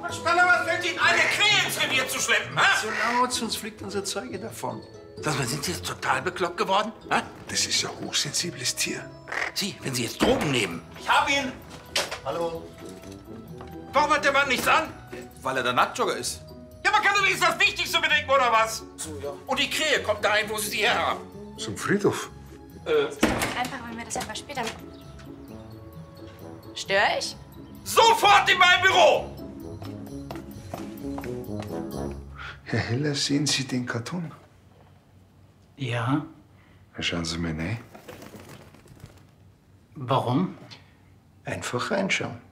Spaller, was fällt Ihnen ein, eine Krähe ins Revier zu schleppen, ha? So laut, sonst fliegt unser Zeuge davon. Sag mal, sind Sie jetzt total bekloppt geworden? Ha? Das ist ein hochsensibles Tier. Sie, wenn Sie jetzt Drogen nehmen. Ich hab ihn. Hallo? Warum hat der Mann nichts an? Weil er der Nacktjogger ist. Ja, man kann doch wenigstens das Wichtigste bedenken, oder was? So, ja. Und die Krähe kommt dahin, wo Sie sie her haben. Zum Friedhof. Einfach, wenn wir das einfach später... Störe ich? Sofort in mein Büro! Herr Heller, sehen Sie den Karton? Ja, Schauen Sie mal rein. warum? Einfach reinschauen.